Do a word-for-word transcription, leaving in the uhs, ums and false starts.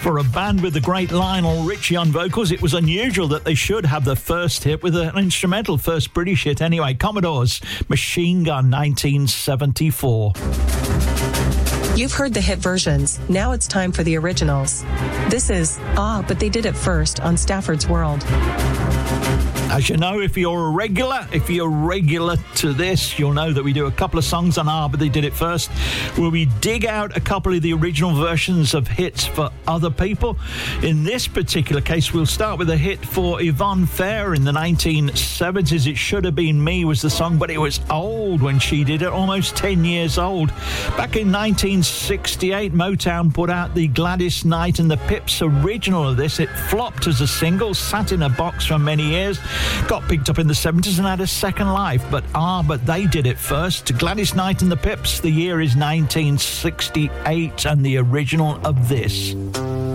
For a band with the great Lionel Richie on vocals, it was unusual that they should have the first hit with an instrumental, first British hit anyway. Commodores, Machine Gun, nineteen seventy-four. You've heard the hit versions. Now it's time for the originals. This is Ah, But They Did It First on Stafford's World. As you know, if you're a regular, if you're regular to this, you'll know that we do a couple of songs on Ah, But They Did It First, where we dig out a couple of the original versions of hits for other people. In this particular case, we'll start with a hit for Yvonne Fair in the nineteen seventies. It Should Have Been Me was the song, but it was old when she did it, almost ten years old. Back in nineteen sixty-eight, Motown put out the Gladys Knight and the Pips original of this. It flopped as a single, sat in a box for many years, got picked up in the seventies and had a second life. But Ah, But They Did It First. Gladys Knight and the Pips. The year is nineteen sixty-eight and the original of this.